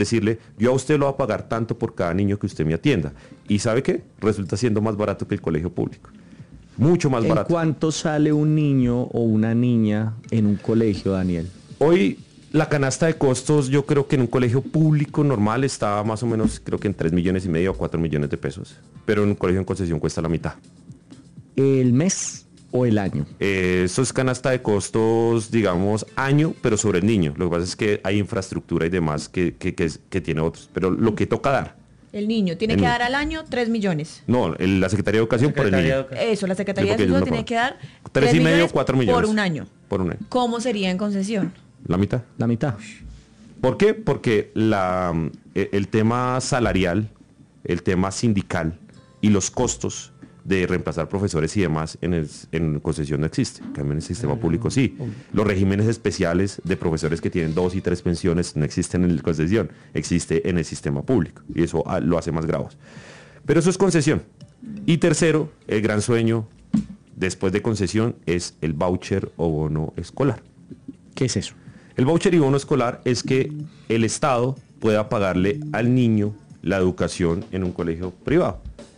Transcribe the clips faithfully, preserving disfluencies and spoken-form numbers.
decirle, yo a usted lo voy a pagar tanto por cada niño que usted me atienda. ¿Y sabe qué? Resulta siendo más barato que el colegio público. Mucho más ¿En barato. cuánto sale un niño o una niña en un colegio, Daniel? Hoy la canasta de costos, yo creo que en un colegio público normal está más o menos, creo que en tres millones y medio o cuatro millones de pesos. Pero en un colegio en concesión cuesta la mitad. ¿El mes o el año? Eh, eso es canasta de costos, digamos, año, pero sobre el niño. Lo que pasa es que hay infraestructura y demás que, que, que, que tiene otros. Pero lo que toca dar. El niño tiene El que niño. dar al año tres millones. No, el- la Secretaría de Educación por el Secretaría niño. de Educación. Eso, la Secretaría Sí, de porque ellos Educación no tiene que dar Tres y medio, millones cuatro millones. por un año. Por un año. ¿Cómo sería en concesión? La mitad. La mitad. ¿Por qué? Porque la, eh, el tema salarial, el tema sindical y los costos de reemplazar profesores y demás en, el, en concesión no existe. En cambio, en el sistema público sí. Los regímenes especiales de profesores que tienen dos y tres pensiones no existen en la concesión, existe en el sistema público y eso ah, lo hace más gravoso. Pero eso es concesión. Y tercero, el gran sueño después de concesión es el voucher o bono escolar. ¿Qué es eso? El voucher y bono escolar es que el Estado pueda pagarle al niño la educación en un colegio privado.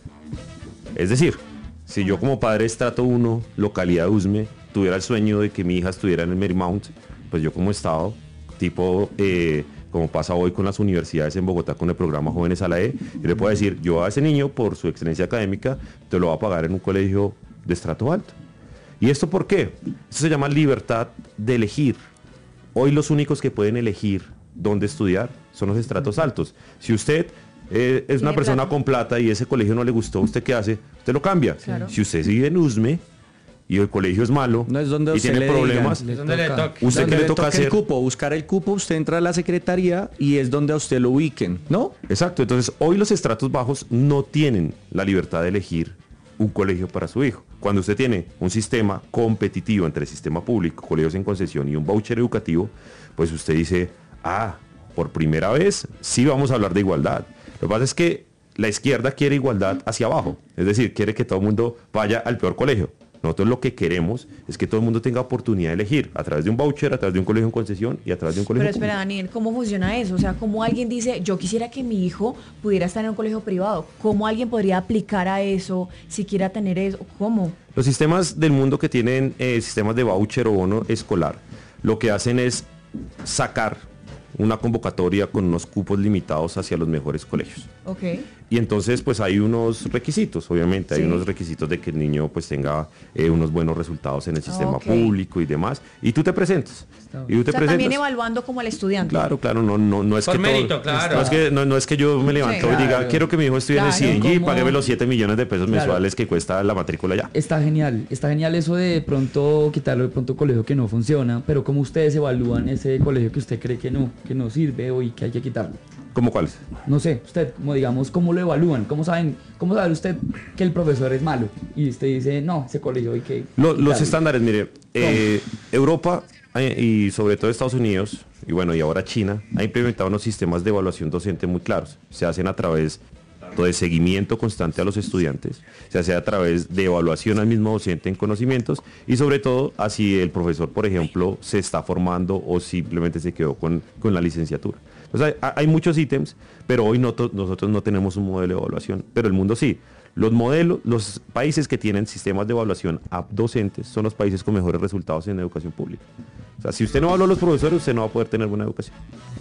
Es decir, si yo como padre estrato uno, localidad Usme, tuviera el sueño de que mi hija estuviera en el Marymount, pues yo como Estado, tipo eh, como pasa hoy con las universidades en Bogotá con el programa Jóvenes a la E, yo le puedo decir, yo a ese niño por su excelencia académica te lo voy a pagar en un colegio de estrato alto. ¿Y esto por qué? Esto se llama libertad de elegir. Hoy los únicos que pueden elegir dónde estudiar son los estratos altos. Si usted eh, es una Tiene persona plata. con plata y ese colegio no le gustó, ¿usted qué hace? Usted lo cambia. Claro. Si usted sigue en Usme y el colegio es malo No es donde y usted tiene le problemas, digan, Es donde le toca. toque. ¿usted Donde qué le toca toque hacer? el cupo, buscar el cupo, usted entra a la secretaría y es donde a usted lo ubiquen, ¿no? Exacto, entonces hoy los estratos bajos no tienen la libertad de elegir un colegio para su hijo. Cuando usted tiene un sistema competitivo entre el sistema público, colegios en concesión y un voucher educativo, pues usted dice, ah, por primera vez sí vamos a hablar de igualdad. Lo que pasa es que la izquierda quiere igualdad hacia abajo, es decir, quiere que todo el mundo vaya al peor colegio. Nosotros lo que queremos es que todo el mundo tenga oportunidad de elegir a través de un voucher, a través de un colegio en concesión y a través de un colegio Pero espera, público. Daniel, ¿cómo funciona eso? O sea, ¿cómo alguien dice, yo quisiera que mi hijo pudiera estar en un colegio privado? ¿Cómo alguien podría aplicar a eso, si quiera tener eso? ¿Cómo? Los sistemas del mundo que tienen eh, sistemas de voucher o bono escolar, lo que hacen es sacar una convocatoria con unos cupos limitados hacia los mejores colegios. Ok. Y entonces pues hay unos requisitos, obviamente, hay Sí. unos requisitos de que el niño pues tenga eh, unos buenos resultados en el sistema Ok. público y demás. Y tú te presentas. Y tú te O sea, también presentas. evaluando como al estudiante. Claro, claro, no, no, no es Por que todo- mérito, claro. no es que no, no es que yo me levanto Sí. y diga, Claro. quiero que mi hijo estudie en el Claro. C I N G y ¿Cómo? págueme los siete millones de pesos Claro. mensuales que cuesta la matrícula ya. Está genial, está genial eso de pronto quitarlo de pronto colegio que no funciona, pero ¿cómo ustedes evalúan ese colegio que usted cree que no, que no sirve o y que hay que quitarlo? ¿Cómo cuáles? No sé, usted, como digamos, ¿cómo lo evalúan? ¿Cómo saben, cómo sabe usted que el profesor es malo? Y usted dice, no, ese colegio hay que Lo- los quitarlo. estándares, mire, eh, Europa eh, y sobre todo Estados Unidos, y bueno, y ahora China, ha implementado unos sistemas de evaluación docente muy claros. Se hacen a través tanto de seguimiento constante a los estudiantes, se hace a través de evaluación al mismo docente en conocimientos y sobre todo así el profesor, por ejemplo, se está formando o simplemente se quedó con, con la licenciatura. O sea, hay, hay muchos ítems, pero hoy no to- nosotros no tenemos un modelo de evaluación, pero el mundo sí. Los modelos, los países que tienen sistemas de evaluación a docentes son los países con mejores resultados en educación pública. O sea, si usted no evalúa a los profesores, usted no va a poder tener buena educación.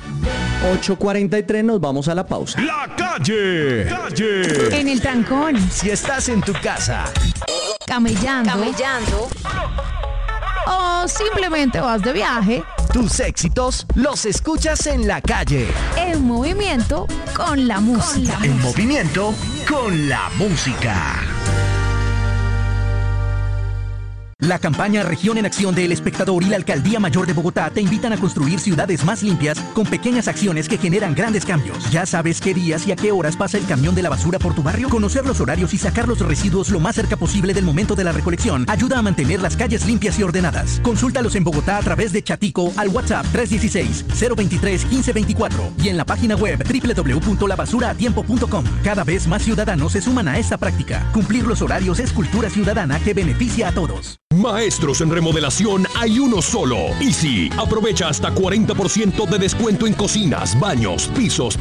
ocho cuarenta y tres, nos vamos a la pausa. La calle, calle. En el trancón, Si estás en tu casa, camellando, Camellando. o simplemente vas de viaje, tus éxitos los escuchas en la calle. en movimiento con la música. En movimiento con la música. La campaña Región en Acción de El Espectador y la Alcaldía Mayor de Bogotá te invitan a construir ciudades más limpias con pequeñas acciones que generan grandes cambios. ¿Ya sabes qué días y a qué horas pasa el camión de la basura por tu barrio? Conocer los horarios y sacar los residuos lo más cerca posible del momento de la recolección ayuda a mantener las calles limpias y ordenadas. Consúltalos en Bogotá a través de Chatico al WhatsApp tres uno seis, cero dos tres, uno cinco dos cuatro y en la página web doble u doble u doble u punto la basura a tiempo punto com. Cada vez más ciudadanos se suman a esta práctica. Cumplir los horarios es cultura ciudadana que beneficia a todos. Maestros en remodelación hay uno solo. Easy. Aprovecha hasta cuarenta por ciento de descuento en cocinas, baños, pisos,